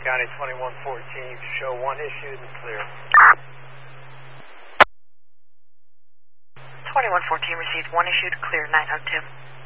County 2114, show 1 issued and clear. 2114 received 1 issued, clear 902.